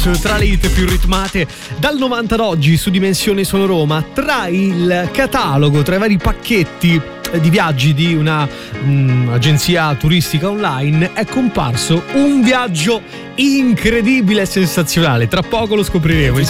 Tra le hit più ritmate dal 90 ad oggi su Dimensione Solo Roma, tra il catalogo, tra i vari pacchetti di viaggi di una agenzia turistica online è comparso un viaggio incredibile e sensazionale. Tra poco lo scopriremo.